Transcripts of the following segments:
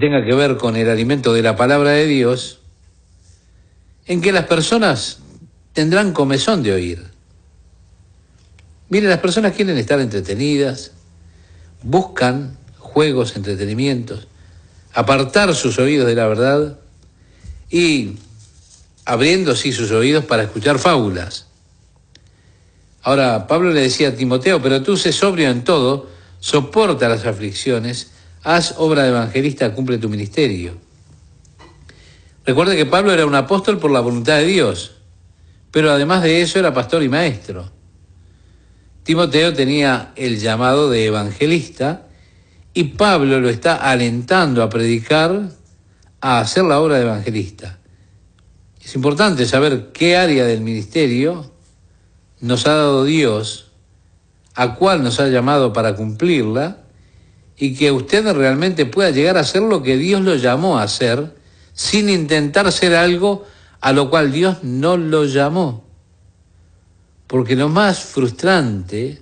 tenga que ver con el alimento de la palabra de Dios, en que las personas tendrán comezón de oír. Miren, las personas quieren estar entretenidas, buscan juegos, entretenimientos, apartar sus oídos de la verdad y abriendo sí sus oídos para escuchar fábulas. Ahora, Pablo le decía a Timoteo, pero tú sé sobrio en todo, soporta las aflicciones, haz obra de evangelista, cumple tu ministerio. Recuerde que Pablo era un apóstol por la voluntad de Dios, pero además de eso era pastor y maestro. Timoteo tenía el llamado de evangelista y Pablo lo está alentando a predicar, a hacer la obra de evangelista. Es importante saber qué área del ministerio nos ha dado Dios, a cuál nos ha llamado para cumplirla, y que usted realmente pueda llegar a ser lo que Dios lo llamó a hacer, sin intentar ser algo a lo cual Dios no lo llamó. Porque lo más frustrante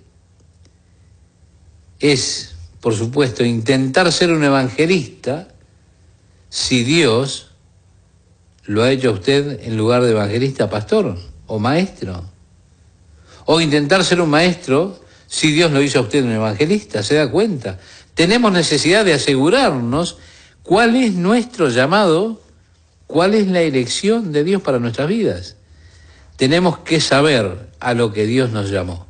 es, por supuesto, intentar ser un evangelista si Dios lo ha hecho a usted en lugar de evangelista, pastor o maestro. O intentar ser un maestro si Dios lo hizo a usted un evangelista, ¿se da cuenta? Tenemos necesidad de asegurarnos cuál es nuestro llamado, cuál es la elección de Dios para nuestras vidas. Tenemos que saber a lo que Dios nos llamó.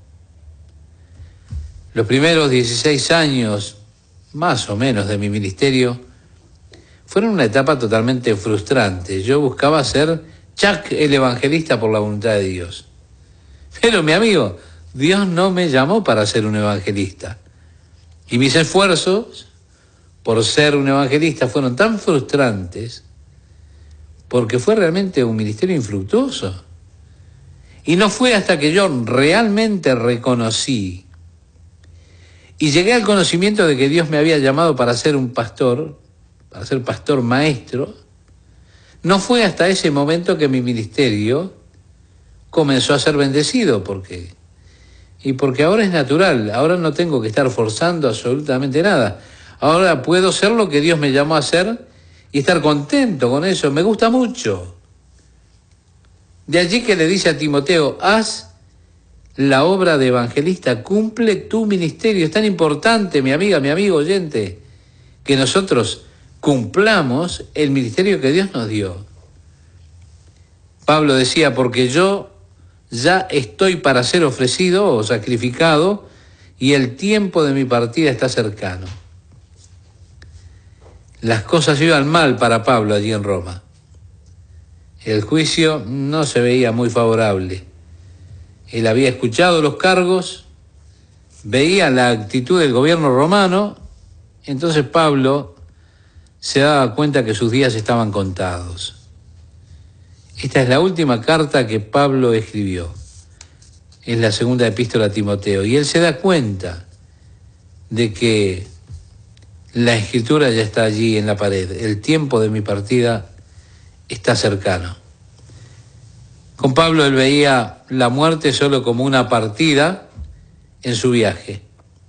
Los primeros 16 años, más o menos, de mi ministerio, fueron una etapa totalmente frustrante. Yo buscaba ser Chuck el evangelista por la voluntad de Dios. Pero, mi amigo, Dios no me llamó para ser un evangelista. Y mis esfuerzos por ser un evangelista fueron tan frustrantes porque fue realmente un ministerio infructuoso. Y no fue hasta que yo realmente reconocí y llegué al conocimiento de que Dios me había llamado para ser un pastor, para ser pastor maestro, no fue hasta ese momento que mi ministerio comenzó a ser bendecido, porque ahora es natural, ahora no tengo que estar forzando absolutamente nada. Ahora puedo ser lo que Dios me llamó a hacer y estar contento con eso, me gusta mucho. De allí que le dice a Timoteo, haz la obra de evangelista, cumple tu ministerio. Es tan importante, mi amiga, mi amigo oyente, que nosotros cumplamos el ministerio que Dios nos dio. Pablo decía, porque yo ya estoy para ser ofrecido o sacrificado y el tiempo de mi partida está cercano. Las cosas iban mal para Pablo allí en Roma. El juicio no se veía muy favorable. Él había escuchado los cargos, veía la actitud del gobierno romano, entonces Pablo se daba cuenta que sus días estaban contados. Esta es la última carta que Pablo escribió. Es la segunda epístola a Timoteo. Y él se da cuenta de que la escritura ya está allí en la pared. El tiempo de mi partida está cercano. Con Pablo él veía la muerte solo como una partida en su viaje.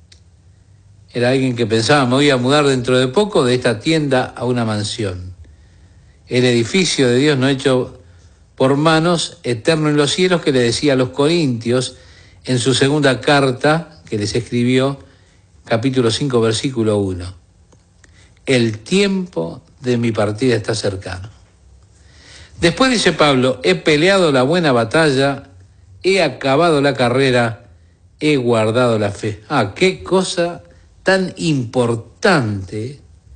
Era alguien que pensaba, me voy a mudar dentro de poco de esta tienda a una mansión. El edificio de Dios no hecho por manos, eterno en los cielos, que le decía a los corintios en su segunda carta que les escribió, capítulo 5, versículo 1. El tiempo de mi partida está cercano. Después dice Pablo, he peleado la buena batalla, he acabado la carrera, he guardado la fe. Qué cosa tan importante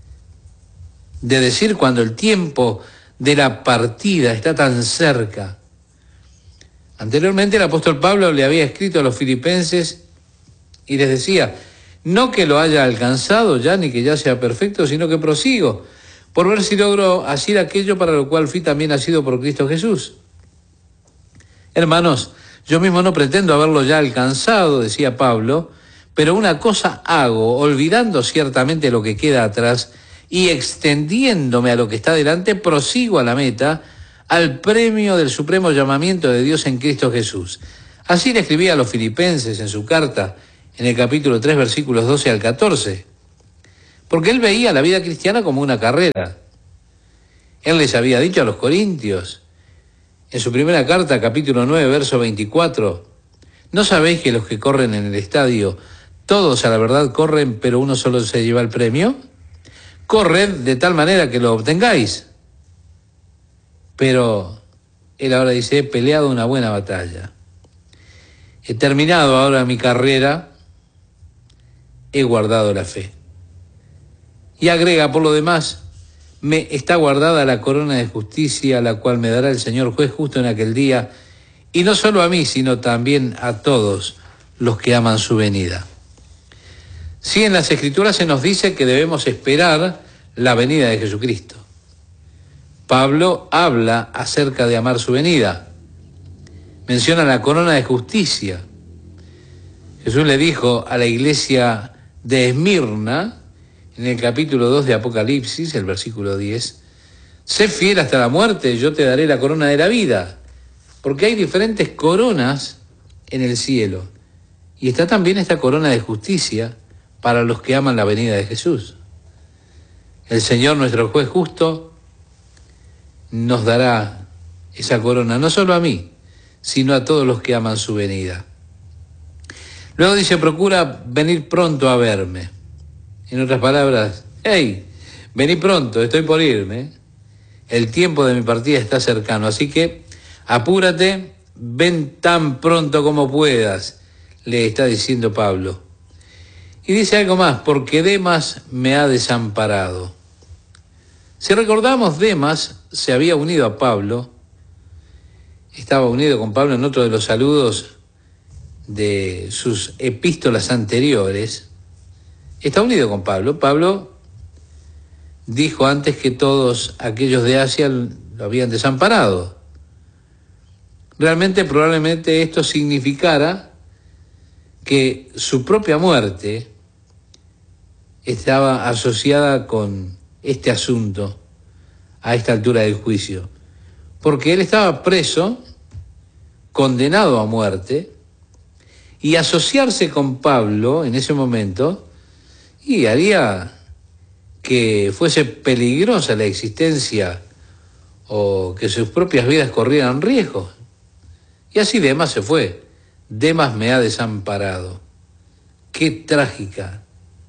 de decir cuando el tiempo de la partida está tan cerca. Anteriormente el apóstol Pablo le había escrito a los filipenses y les decía, no que lo haya alcanzado ya ni que ya sea perfecto, sino que prosigo por ver si logro hacer aquello para lo cual fui también nacido por Cristo Jesús. Hermanos, yo mismo no pretendo haberlo ya alcanzado, decía Pablo, pero una cosa hago, olvidando ciertamente lo que queda atrás y extendiéndome a lo que está delante, prosigo a la meta, al premio del supremo llamamiento de Dios en Cristo Jesús. Así le escribía a los filipenses en su carta, en el capítulo 3, versículos 12 al 14. porque él veía la vida cristiana como una carrera. Él les había dicho a los corintios, en su primera carta, capítulo 9, verso 24, ¿no sabéis que los que corren en el estadio, todos a la verdad corren, pero uno solo se lleva el premio? Corred de tal manera que lo obtengáis. Pero él ahora dice, he peleado una buena batalla. He terminado ahora mi carrera, he guardado la fe. Y agrega, por lo demás, me está guardada la corona de justicia, la cual me dará el Señor juez justo en aquel día, y no solo a mí, sino también a todos los que aman su venida. Sí, en las Escrituras se nos dice que debemos esperar la venida de Jesucristo. Pablo habla acerca de amar su venida. Menciona la corona de justicia. Jesús le dijo a la iglesia de Esmirna, en el capítulo 2 de Apocalipsis, el versículo 10, sé fiel hasta la muerte, yo te daré la corona de la vida. Porque hay diferentes coronas en el cielo. Y está también esta corona de justicia para los que aman la venida de Jesús. El Señor, nuestro juez justo, nos dará esa corona, no solo a mí, sino a todos los que aman su venida. Luego dice, procura venir pronto a verme. En otras palabras, hey, vení pronto, estoy por irme. El tiempo de mi partida está cercano, así que apúrate, ven tan pronto como puedas, le está diciendo Pablo. Y dice algo más, porque Demas me ha desamparado. Si recordamos, Demas se había unido a Pablo, estaba unido con Pablo en otro de los saludos de sus epístolas anteriores, está unido con Pablo. Pablo dijo antes que todos aquellos de Asia lo habían desamparado. Realmente, probablemente esto significara que su propia muerte estaba asociada con este asunto a esta altura del juicio, porque él estaba preso, condenado a muerte, y asociarse con Pablo en ese momento y haría que fuese peligrosa la existencia o que sus propias vidas corrieran riesgo. Y así Demas se fue. Demas me ha desamparado. Qué trágica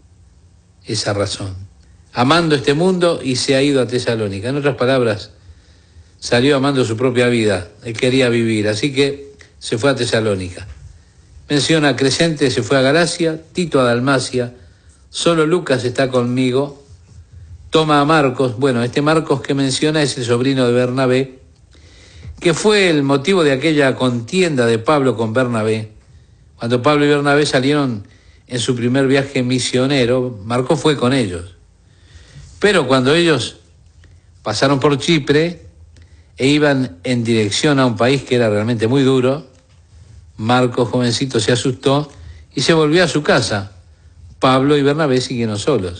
esa razón. Amando este mundo y se ha ido a Tesalónica. En otras palabras, salió amando su propia vida. Él quería vivir, así que se fue a Tesalónica. Menciona a Crescente, se fue a Galacia, Tito a Dalmacia, solo Lucas está conmigo. Toma a Marcos, bueno, este Marcos que menciona es el sobrino de Bernabé, que fue el motivo de aquella contienda de Pablo con Bernabé. Cuando Pablo y Bernabé salieron en su primer viaje misionero, Marcos fue con ellos. Pero cuando ellos pasaron por Chipre e iban en dirección a un país que era realmente muy duro, Marcos, jovencito, se asustó y se volvió a su casa. Pablo y Bernabé siguieron solos.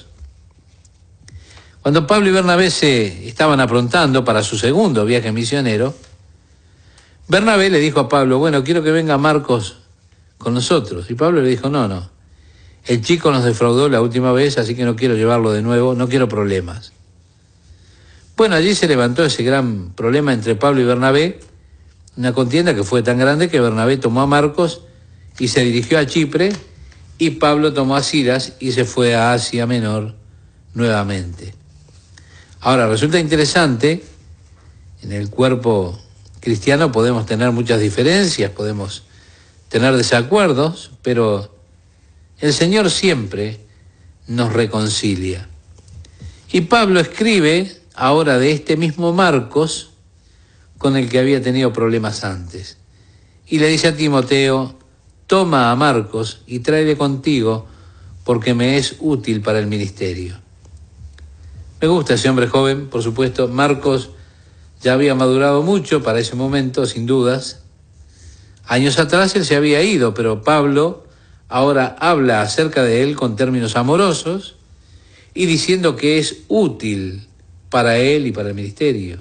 Cuando Pablo y Bernabé se estaban aprontando para su segundo viaje misionero, Bernabé le dijo a Pablo, bueno, quiero que venga Marcos con nosotros. Y Pablo le dijo, no, el chico nos defraudó la última vez, así que no quiero llevarlo de nuevo, no quiero problemas. Bueno, allí se levantó ese gran problema entre Pablo y Bernabé, una contienda que fue tan grande que Bernabé tomó a Marcos y se dirigió a Chipre, y Pablo tomó a Silas y se fue a Asia Menor nuevamente. Ahora, resulta interesante, en el cuerpo cristiano podemos tener muchas diferencias, podemos tener desacuerdos, pero el Señor siempre nos reconcilia. Y Pablo escribe ahora de este mismo Marcos, con el que había tenido problemas antes. Y le dice a Timoteo, toma a Marcos y tráele contigo, porque me es útil para el ministerio. Me gusta ese hombre joven, por supuesto. Marcos ya había madurado mucho para ese momento, sin dudas. Años atrás él se había ido, pero Pablo ahora habla acerca de él con términos amorosos y diciendo que es útil para él y para el ministerio.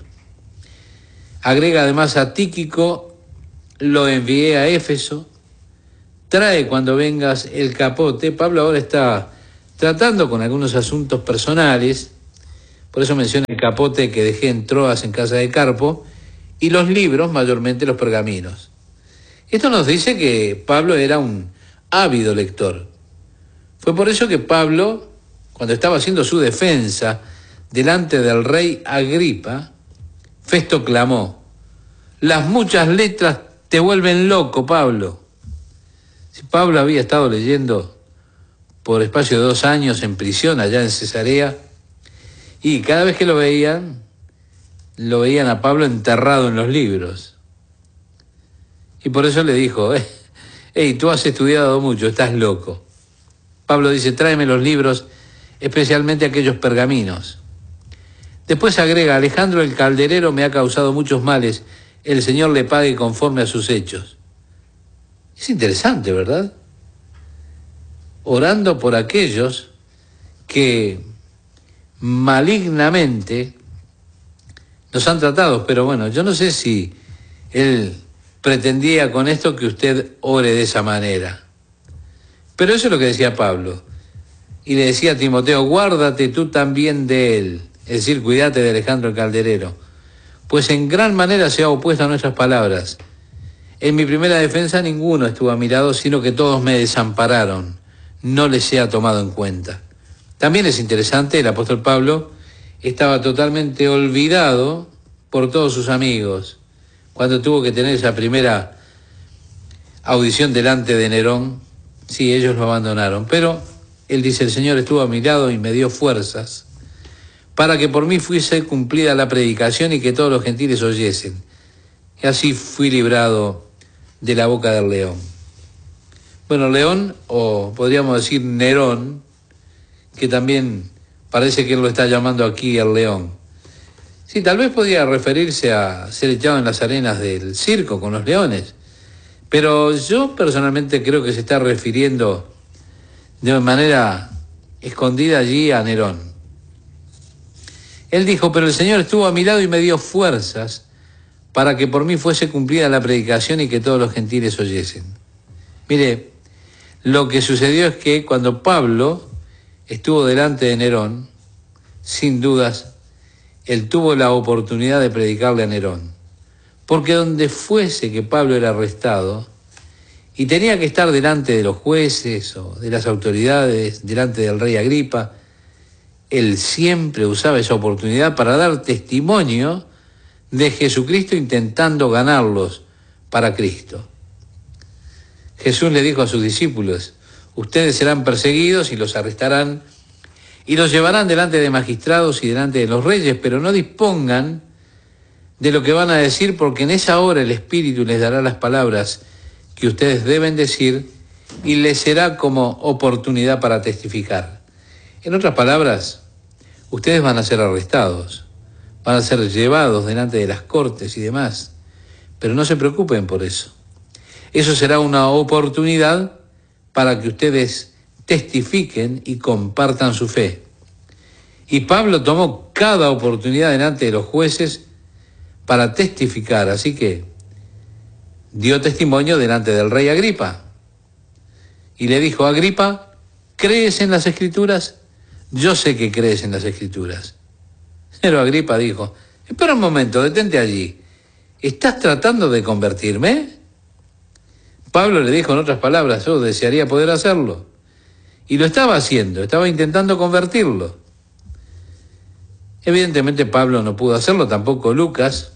Agrega además a Tíquico, lo envié a Éfeso, trae cuando vengas el capote. Pablo ahora está tratando con algunos asuntos personales. Por eso menciona el capote que dejé en Troas en casa de Carpo, y los libros, mayormente los pergaminos. Esto nos dice que Pablo era un ávido lector. Fue por eso que Pablo, cuando estaba haciendo su defensa delante del rey Agripa, Festo clamó: las muchas letras te vuelven loco, Pablo. Si Pablo había estado leyendo por espacio de 2 años en prisión allá en Cesarea, y cada vez que lo veían a Pablo enterrado en los libros. Y por eso le dijo: hey, tú has estudiado mucho, estás loco. Pablo dice: tráeme los libros, especialmente aquellos pergaminos. Después agrega: Alejandro el calderero me ha causado muchos males, el Señor le pague conforme a sus hechos. Es interesante, ¿verdad? Orando por aquellos que malignamente nos han tratado, pero bueno, yo no sé si él pretendía con esto que usted ore de esa manera. Pero eso es lo que decía Pablo. Y le decía a Timoteo: guárdate tú también de él, es decir, cuídate de Alejandro el calderero, pues en gran manera se ha opuesto a nuestras palabras. En mi primera defensa ninguno estuvo a mi lado, sino que todos me desampararon, no les sea tomado en cuenta. También es interesante, el apóstol Pablo estaba totalmente olvidado por todos sus amigos cuando tuvo que tener esa primera audición delante de Nerón. Sí, ellos lo abandonaron, pero él dice: el Señor estuvo a mi lado y me dio fuerzas para que por mí fuese cumplida la predicación y que todos los gentiles oyesen. Y así fui librado de la boca del león. Bueno, león, o podríamos decir Nerón, que también parece que él lo está llamando aquí el león. Sí, tal vez podía referirse a ser echado en las arenas del circo con los leones, pero yo personalmente creo que se está refiriendo de manera escondida allí a Nerón. Él dijo: pero el Señor estuvo a mi lado y me dio fuerzas para que por mí fuese cumplida la predicación y que todos los gentiles oyesen. Mire, lo que sucedió es que cuando Pablo estuvo delante de Nerón, sin dudas, él tuvo la oportunidad de predicarle a Nerón. Porque donde fuese que Pablo era arrestado y tenía que estar delante de los jueces o de las autoridades, delante del rey Agripa, él siempre usaba esa oportunidad para dar testimonio de Jesucristo, intentando ganarlos para Cristo. Jesús le dijo a sus discípulos: ustedes serán perseguidos y los arrestarán y los llevarán delante de magistrados y delante de los reyes, pero no dispongan de lo que van a decir, porque en esa hora el Espíritu les dará las palabras que ustedes deben decir y les será como oportunidad para testificar. En otras palabras, ustedes van a ser arrestados, van a ser llevados delante de las cortes y demás, pero no se preocupen por eso. Eso será una oportunidad para que ustedes testifiquen y compartan su fe. Y Pablo tomó cada oportunidad delante de los jueces para testificar, así que dio testimonio delante del rey Agripa. Y le dijo: Agripa, ¿crees en las Escrituras? Yo sé que crees en las Escrituras. Pero Agripa dijo: espera un momento, detente allí. ¿Estás tratando de convertirme? Pablo le dijo en otras palabras: yo desearía poder hacerlo. Y lo estaba haciendo, estaba intentando convertirlo. Evidentemente Pablo no pudo hacerlo, tampoco Lucas,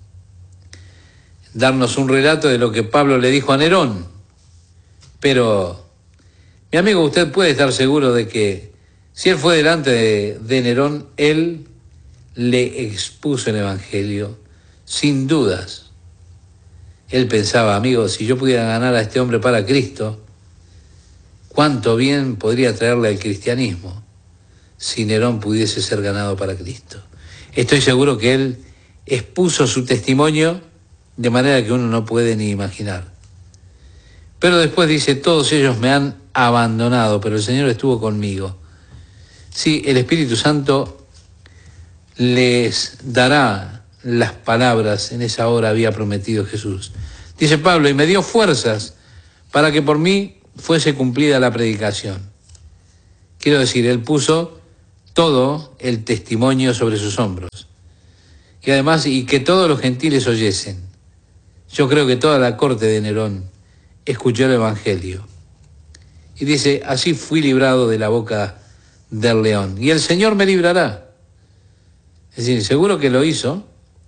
darnos un relato de lo que Pablo le dijo a Nerón. Pero, mi amigo, usted puede estar seguro de que si él fue delante de Nerón, él le expuso el Evangelio sin dudas. Él pensaba: amigo, si yo pudiera ganar a este hombre para Cristo, cuánto bien podría traerle al cristianismo si Nerón pudiese ser ganado para Cristo. Estoy seguro que él expuso su testimonio de manera que uno no puede ni imaginar. Pero después dice: todos ellos me han abandonado, pero el Señor estuvo conmigo. Sí, el Espíritu Santo les dará las palabras en esa hora, había prometido Jesús. Dice Pablo: y me dio fuerzas para que por mí fuese cumplida la predicación. Quiero decir, él puso todo el testimonio sobre sus hombros. Y además, y que todos los gentiles oyesen. Yo creo que toda la corte de Nerón escuchó el Evangelio. Y dice, así fui librado de la boca del león. Y el Señor me librará. Es decir, seguro que lo hizo,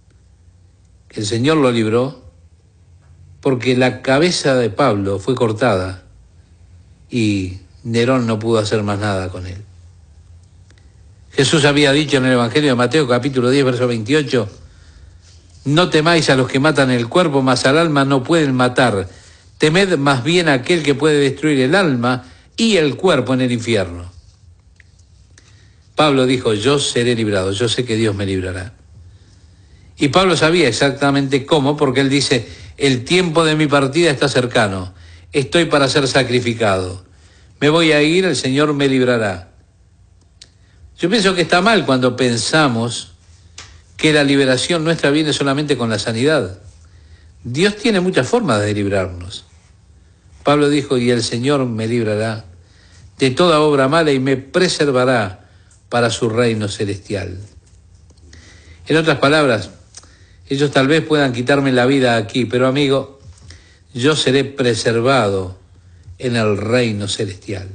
que el Señor lo libró, porque la cabeza de Pablo fue cortada y Nerón no pudo hacer más nada con él. Jesús había dicho en el Evangelio de Mateo, capítulo 10, verso 28, no temáis a los que matan el cuerpo, mas al alma no pueden matar. Temed más bien a aquel que puede destruir el alma y el cuerpo en el infierno. Pablo dijo, yo seré librado, yo sé que Dios me librará. Y Pablo sabía exactamente cómo, porque él dice, el tiempo de mi partida está cercano, estoy para ser sacrificado. Me voy a ir, el Señor me librará. Yo pienso que está mal cuando pensamos que la liberación nuestra viene solamente con la sanidad. Dios tiene muchas formas de librarnos. Pablo dijo, y el Señor me librará de toda obra mala y me preservará para su reino celestial. En otras palabras, ellos tal vez puedan quitarme la vida aquí, pero amigo, yo seré preservado en el reino celestial.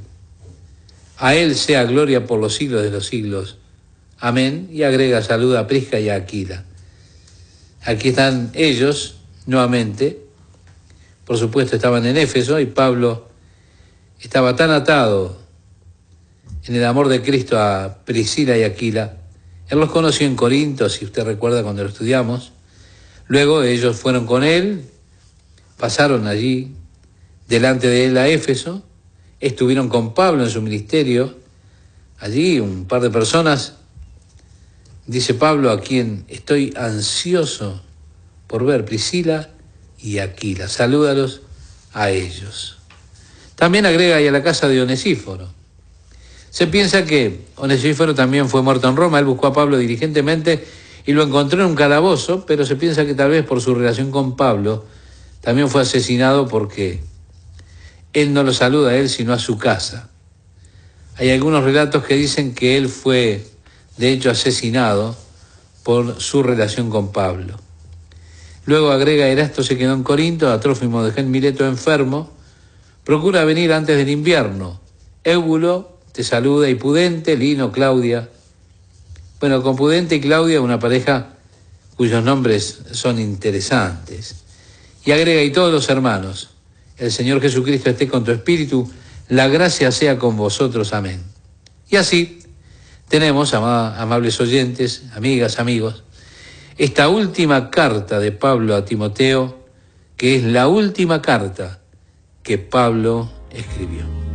A Él sea gloria por los siglos de los siglos. Amén. Y agrega salud a Prisca y a Aquila. Aquí están ellos nuevamente. Por supuesto estaban en Éfeso y Pablo estaba tan atado en el amor de Cristo a Priscila y Aquila. Él los conoció en Corinto, si usted recuerda cuando lo estudiamos. Luego ellos fueron con él, pasaron allí delante de él a Éfeso, estuvieron con Pablo en su ministerio. Allí un par de personas, dice Pablo, a quien estoy ansioso por ver, Priscila y Aquila. Salúdalos a ellos. También agrega ahí a la casa de Onesíforo. Se piensa que Onesíforo también fue muerto en Roma. Él buscó a Pablo diligentemente y lo encontró en un calabozo, pero se piensa que tal vez por su relación con Pablo también fue asesinado porque él no lo saluda a él sino a su casa. Hay algunos relatos que dicen que él fue de hecho asesinado por su relación con Pablo. Luego agrega, Erasto se quedó en Corinto, a Trófimo dejé en Mileto enfermo, procura venir antes del invierno. Éubulo te saluda y Pudente, Lino, Claudia. Bueno, con Pudente y Claudia, una pareja cuyos nombres son interesantes. Y agrega, y todos los hermanos, el Señor Jesucristo esté con tu espíritu, la gracia sea con vosotros. Amén. Y así tenemos, amables oyentes, amigas, amigos, esta última carta de Pablo a Timoteo, que es la última carta que Pablo escribió.